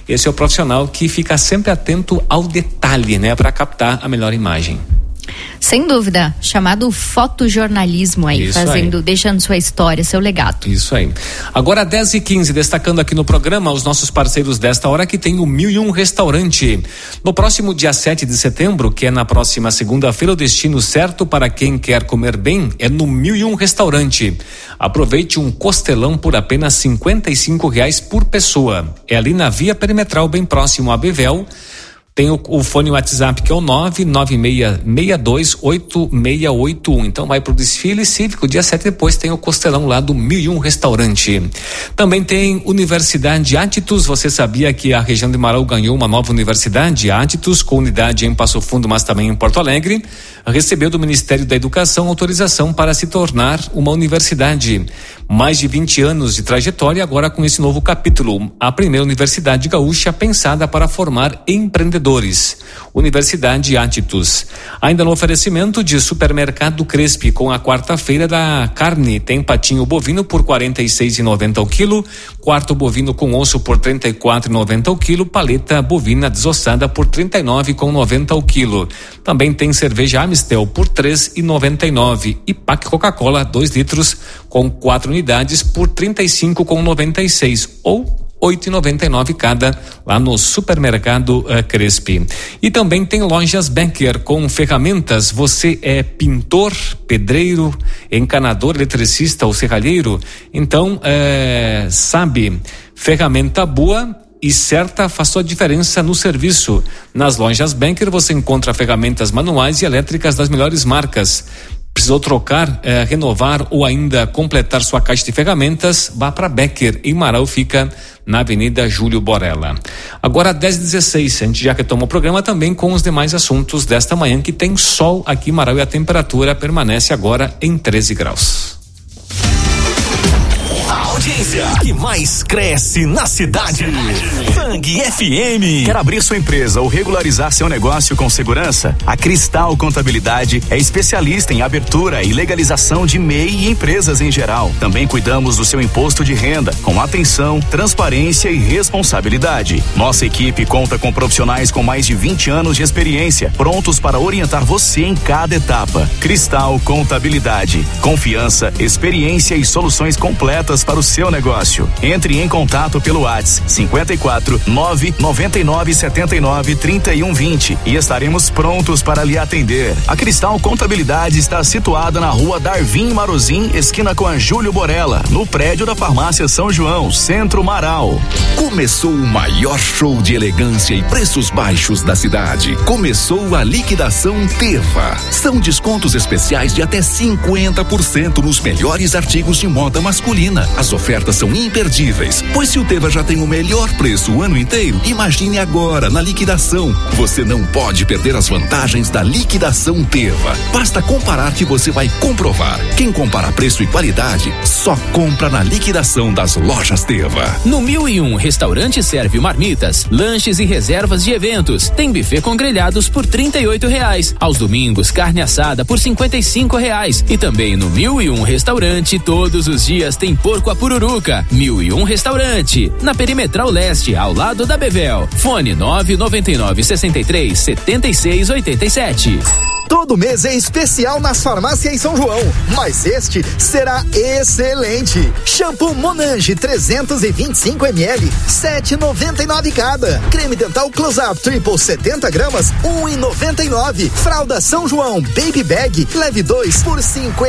Esse é o profissional que fica sempre atento ao detalhe, né, para captar a melhor imagem. Sem dúvida, chamado fotojornalismo aí, deixando sua história, seu legado. Isso aí. Agora 10h15, destacando aqui no programa os nossos parceiros desta hora, que tem o 1001 Restaurante. No próximo dia 7 de setembro, que é na próxima segunda-feira, o destino certo para quem quer comer bem é no 1001 Restaurante. Aproveite um costelão por apenas R$55 por pessoa. É ali na Via Perimetral, bem próximo a Bevel. Tem o fone WhatsApp que é o 996628681. Então vai pro desfile cívico, dia 7 depois tem o costelão lá do 1001 Restaurante. Também tem Universidade Atitus. Você sabia que a região de Marau ganhou uma nova universidade, Atitus, com unidade em Passo Fundo, mas também em Porto Alegre? Recebeu do Ministério da Educação autorização para se tornar uma universidade. Mais de 20 anos de trajetória, agora com esse novo capítulo. A primeira universidade gaúcha pensada para formar empreendedores. Universidade Atitus. Ainda no oferecimento de Supermercado Crespi, com a quarta-feira da carne. Tem patinho bovino por R$46,90 o quilo, quarto bovino com osso por R$34,90 o quilo, paleta bovina desossada por R$39,90 o quilo. Também tem cerveja Amistel por R$3,99 e pack Coca-Cola 2 litros com 4 unidades por R$35,96 ou R$8,99 cada lá no Supermercado Crespi. E também tem lojas Becker com ferramentas. Você é pintor, pedreiro, encanador, eletricista ou serralheiro? Então, sabe, ferramenta boa e certa faz sua diferença no serviço. Nas lojas Becker você encontra ferramentas manuais e elétricas das melhores marcas. Precisou trocar, renovar ou ainda completar sua caixa de ferramentas? Vá para Becker. Em Marau fica na Avenida Júlio Borella. Agora 10h16, a gente já retomou o programa também com os demais assuntos desta manhã, que tem sol aqui em Marau e a temperatura permanece agora em 13 graus. Audiência que mais cresce na cidade. Fang FM. Quer abrir sua empresa ou regularizar seu negócio com segurança? A Cristal Contabilidade é especialista em abertura e legalização de MEI e empresas em geral. Também cuidamos do seu imposto de renda, com atenção, transparência e responsabilidade. Nossa equipe conta com profissionais com mais de 20 anos de experiência, prontos para orientar você em cada etapa. Cristal Contabilidade. Confiança, experiência e soluções completas para o seu negócio. Entre em contato pelo WhatsApp 54 999 79 31 20 e estaremos prontos para lhe atender. A Cristal Contabilidade está situada na Rua Darvin Marozin, esquina com a Júlio Borella, no prédio da Farmácia São João, Centro Marau. Começou o maior show de elegância e preços baixos da cidade. Começou a liquidação Teva. São descontos especiais de até 50% nos melhores artigos de moda masculina. As ofertas são imperdíveis, pois se o Teva já tem o melhor preço o ano inteiro, imagine agora na liquidação. Você não pode perder as vantagens da liquidação Teva. Basta comparar que você vai comprovar. Quem compara preço e qualidade, só compra na liquidação das lojas Teva. No 1001 Restaurante serve marmitas, lanches e reservas de eventos. Tem buffet com grelhados por R$38. Aos domingos, carne assada por R$55. E também no 1001 Restaurante, todos os dias tem porco a pururuca. 1001 Restaurante, na Perimetral Leste, ao lado da Bevel. Fone 999 63 76 87. Todo mês é especial nas farmácias São João, mas este será excelente. Shampoo Monange 325 ml, 7,99 cada. Creme dental Close Up Triple 70 gramas, 1,99. Fralda São João Baby Bag, leve 2 por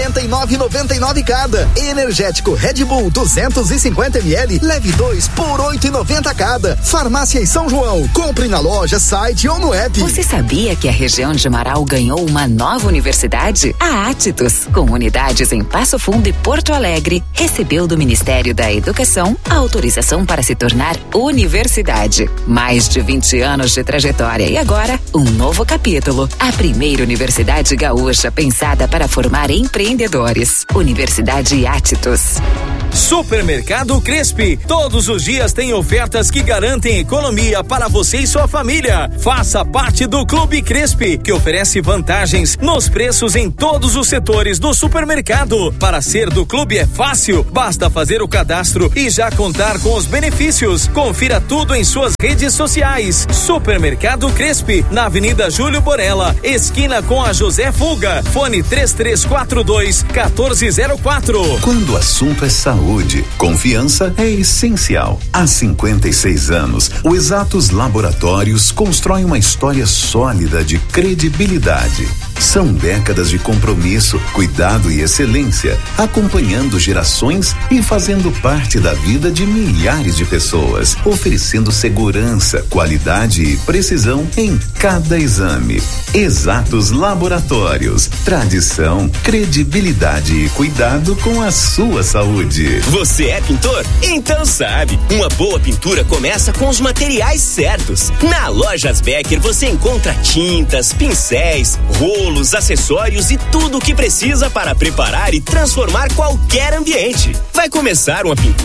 59,99 cada. Energético Red Bull 250 ml, leve 2 por 8,90 cada. Farmácias São João, compre na loja, site ou no app. Você sabia que a região de Marau ganhou uma nova universidade? A Atitus, com unidades em Passo Fundo e Porto Alegre, recebeu do Ministério da Educação a autorização para se tornar universidade. Mais de 20 anos de trajetória e agora um novo capítulo. A primeira universidade gaúcha pensada para formar empreendedores. Universidade Atitus. Supermercado Crespi. Todos os dias tem ofertas que garantem economia para você e sua família. Faça parte do Clube Crespi, que oferece vantagens nos preços em todos os setores do supermercado. Para ser do clube é fácil, basta fazer o cadastro e já contar com os benefícios. Confira tudo em suas redes sociais. Supermercado Crespi, na Avenida Júlio Borella, esquina com a José Fulga. Fone 3342-1404. Quando o assunto é saúde, confiança é essencial. Há 56 anos, o Exatos Laboratórios constrói uma história sólida de credibilidade. São décadas de compromisso, cuidado e excelência, acompanhando gerações e fazendo parte da vida de milhares de pessoas, oferecendo segurança, qualidade e precisão em cada exame. Exatos Laboratórios, tradição, credibilidade e cuidado com a sua saúde. Você é pintor? Então sabe, uma boa pintura começa com os materiais certos. Na Lojas Becker você encontra tintas, pincéis, rolos, acessórios e tudo o que precisa para preparar e transformar qualquer ambiente. Vai começar uma pintura